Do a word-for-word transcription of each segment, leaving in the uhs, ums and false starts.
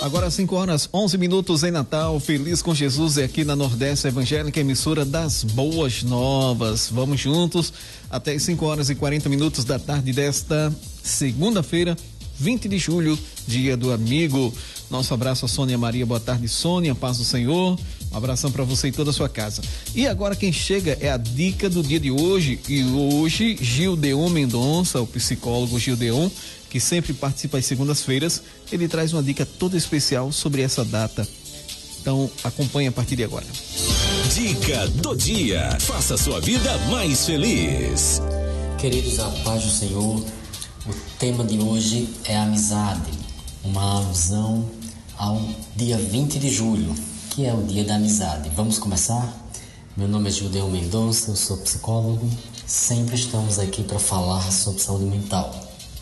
Agora cinco horas, onze minutos em Natal. Feliz com Jesus é aqui na Nordeste Evangélica, emissora das Boas Novas. Vamos juntos até as cinco horas e quarenta minutos da tarde desta segunda-feira, vinte de julho, dia do amigo. Nosso abraço a Sônia Maria. Boa tarde, Sônia. Paz do Senhor. Um abração para você e toda a sua casa. E agora quem chega é a dica do dia de hoje. E hoje, Gildeon Mendonça, o psicólogo Gildeon, que sempre participa às segundas-feiras, ele traz uma dica toda especial sobre essa data. Então, acompanhe a partir de agora. Dica do dia. Faça a sua vida mais feliz. Queridos, a paz do Senhor. O tema de hoje é amizade. Uma alusão ao dia vinte de julho, que é o dia da amizade. Vamos começar? Meu nome é Gildeon Mendonça, eu sou psicólogo. Sempre estamos aqui para falar sobre saúde mental.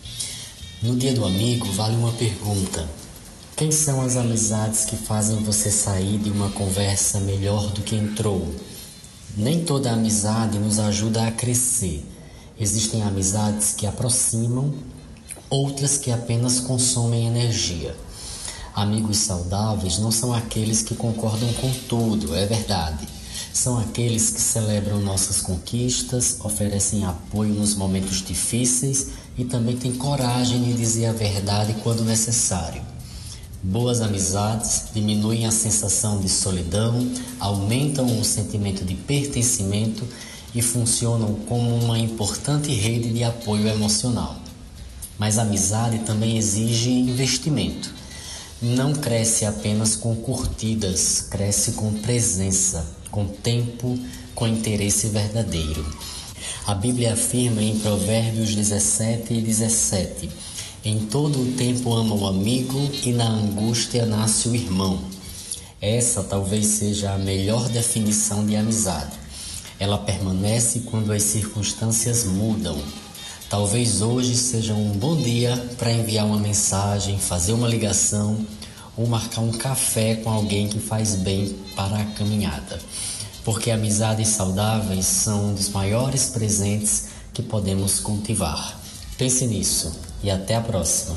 No dia do amigo, vale uma pergunta. Quem são as amizades que fazem você sair de uma conversa melhor do que entrou? Nem toda amizade nos ajuda a crescer. Existem amizades que aproximam, outras que apenas consomem energia. Amigos saudáveis não são aqueles que concordam com tudo, é verdade. São aqueles que celebram nossas conquistas, oferecem apoio nos momentos difíceis e também têm coragem de dizer a verdade quando necessário. Boas amizades diminuem a sensação de solidão, aumentam o sentimento de pertencimento e funcionam como uma importante rede de apoio emocional. Mas a amizade também exige investimento. Não cresce apenas com curtidas, cresce com presença, com tempo, com interesse verdadeiro. A Bíblia afirma em Provérbios dezessete e dezessete: em todo o tempo ama o amigo e na angústia nasce o irmão. Essa talvez seja a melhor definição de amizade. Ela permanece quando as circunstâncias mudam. Talvez hoje seja um bom dia para enviar uma mensagem, fazer uma ligação ou marcar um café com alguém que faz bem para a caminhada. Porque amizades saudáveis são um dos maiores presentes que podemos cultivar. Pense nisso e até a próxima.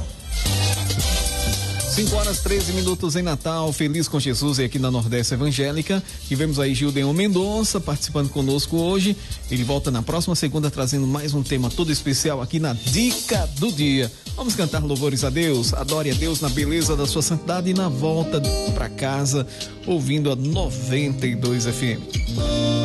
cinco horas, treze minutos em Natal. Feliz com Jesus é aqui na Nordeste Evangélica. Tivemos aí Gildeon Mendonça participando conosco hoje. Ele volta na próxima segunda trazendo mais um tema todo especial aqui na Dica do Dia. Vamos cantar louvores a Deus. Adore a Deus na beleza da sua santidade e na volta para casa ouvindo a noventa e dois F M.